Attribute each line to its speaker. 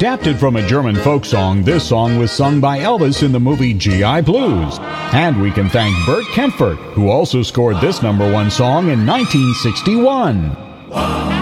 Speaker 1: Adapted from a German folk song, this song was sung by Elvis in the movie G.I. Blues. And we can thank Bert Kaempfert, who also scored this #1 song in 1961.